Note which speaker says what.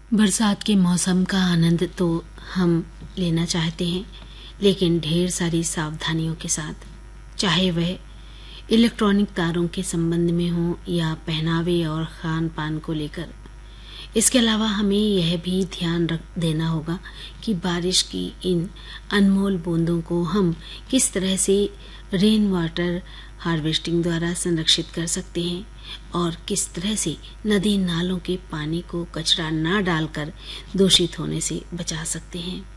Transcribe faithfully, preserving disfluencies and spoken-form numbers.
Speaker 1: बरसात के मौसम का आनंद तो हम लेना चाहते हैं, लेकिन ढेर सारी सावधानियों के साथ, चाहे वह इलेक्ट्रॉनिक तारों के संबंध में हो या पहनावे और खान पान को लेकर। इसके अलावा हमें यह भी ध्यान रख देना होगा कि बारिश की इन अनमोल बूंदों को हम किस तरह से रेन वाटर हार्वेस्टिंग द्वारा संरक्षित कर सकते हैं और किस तरह से नदी नालों के पानी को कचरा ना डालकर दूषित होने से बचा सकते हैं।